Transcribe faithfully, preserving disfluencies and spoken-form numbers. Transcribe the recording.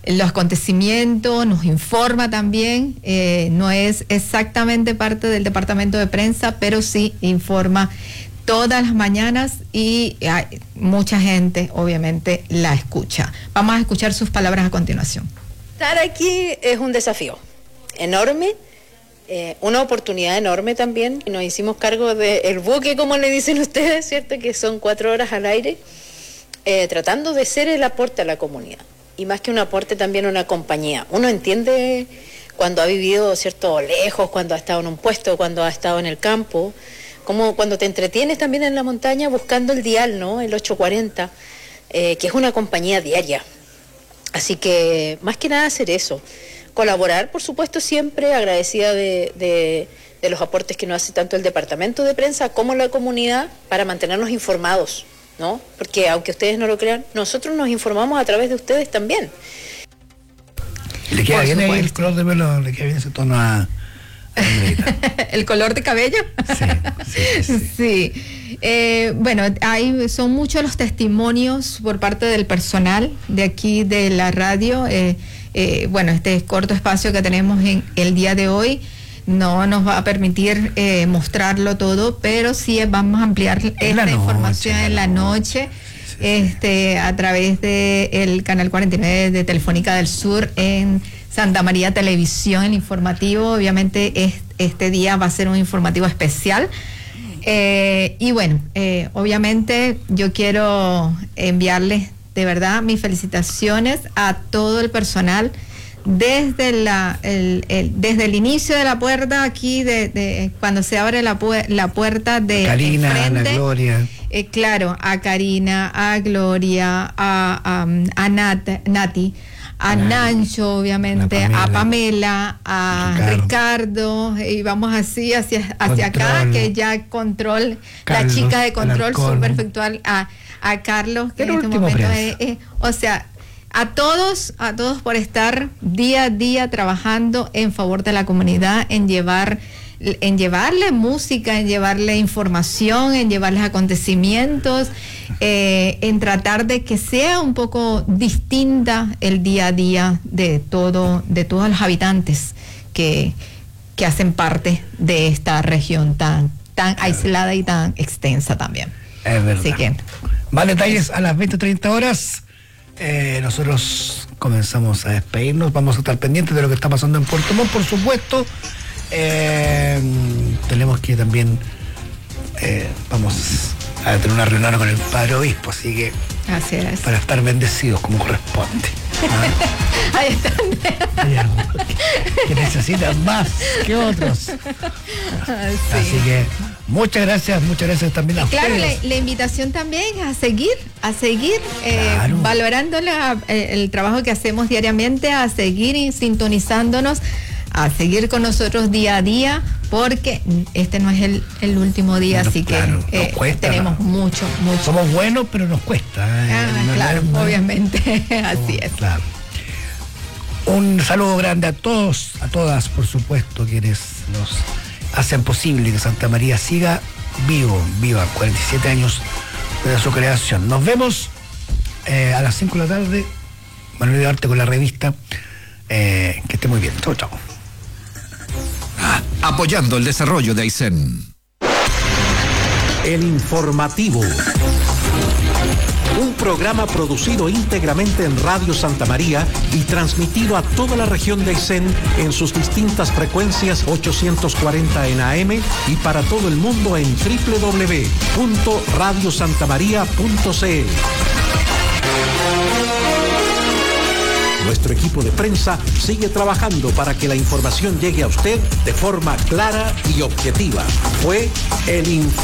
los acontecimientos, nos informa también, eh, no es exactamente parte del departamento de prensa, pero sí informa todas las mañanas y hay mucha gente obviamente la escucha. Vamos a escuchar sus palabras a continuación. Estar aquí es un desafío enorme, eh, una oportunidad enorme también. Nos hicimos cargo del buque, como le dicen ustedes, ¿cierto? Que son cuatro horas al aire, eh, tratando de ser el aporte a la comunidad. Y más que un aporte, también una compañía. Uno entiende cuando ha vivido, ¿cierto?, lejos, cuando ha estado en un puesto, cuando ha estado en el campo, como cuando te entretienes también en la montaña buscando el dial, ¿no?, el ocho cuarenta, eh, que es una compañía diaria. Así que, más que nada, hacer eso. Colaborar, por supuesto, siempre agradecida de, de, de los aportes que nos hace tanto el departamento de prensa como la comunidad para mantenernos informados, ¿no? Porque aunque ustedes no lo crean, nosotros nos informamos a través de ustedes también. ¿Le queda bien ahí el color de pelo? ¿Le queda bien ese tono a, a el color de cabello? Sí, sí, sí. Sí. Eh, bueno, hay, son muchos los testimonios por parte del personal de aquí de la radio. Eh, eh, bueno, este corto espacio que tenemos en el día de hoy no nos va a permitir eh, mostrarlo todo, pero sí vamos a ampliar esta noche, información en la noche, sí, sí, este, a través del canal cuarenta y nueve de Telefónica del Sur en Santa María Televisión, el informativo. Obviamente es, este día va a ser un informativo especial. Eh, y bueno, eh, obviamente yo quiero enviarles de verdad mis felicitaciones a todo el personal desde la el, el, desde el inicio de la puerta aquí de, de cuando se abre la, pu la puerta de Karina, frente, a Gloria, eh, claro, a Karina, a Gloria, a, a, a Nat, Nati, a Nancho, obviamente, Pamela, a Pamela, a Ricardo, Ricardo, y vamos así hacia, hacia acá, que ya control, Carlos, la chica de control súper efectual, a, a Carlos, que en este momento es, es, o sea, a todos, a todos por estar día a día trabajando en favor de la comunidad, en llevar, en llevarle música, en llevarle información, en llevarles acontecimientos, eh, en tratar de que sea un poco distinta el día a día de todo, de todos los habitantes que, que hacen parte de esta región tan, tan aislada y tan extensa también. Es verdad. Así que, más detalles a las veinte treinta horas. Eh, nosotros comenzamos a despedirnos, vamos a estar pendientes de lo que está pasando en Puerto Montt, por supuesto. Eh, tenemos que también eh, vamos a tener una reunión con el padre obispo, así que así es, para estar bendecidos como corresponde. ¿Ah? Ahí están. Hay algunos que, que necesitan más que otros. Sí. Así que muchas gracias, muchas gracias también a claro, ustedes. Claro, la, la invitación también a seguir, a seguir eh, claro. valorando la, el, el trabajo que hacemos diariamente, a seguir sintonizándonos, a seguir con nosotros día a día, porque este no es el, el último día, bueno, así claro, que eh, cuesta, tenemos ¿no? mucho, mucho. Somos buenos, pero nos cuesta. Eh, ah, no, claro, no, obviamente, así es. Claro. Un saludo grande a todos, a todas, por supuesto, quienes nos hacen posible que Santa María siga vivo, viva, cuarenta y siete años de su creación. Nos vemos eh, a las cinco de la tarde, Manuel de Arte con la revista. Eh, que esté muy bien. Chau, chau. Apoyando el desarrollo de Aysén. El informativo. Un programa producido íntegramente en Radio Santa María y transmitido a toda la región de Aysén en sus distintas frecuencias ochocientos cuarenta en A M y para todo el mundo en doble u doble u doble u punto radio santa maría punto c l. Nuestro equipo de prensa sigue trabajando para que la información llegue a usted de forma clara y objetiva. Fue el informe.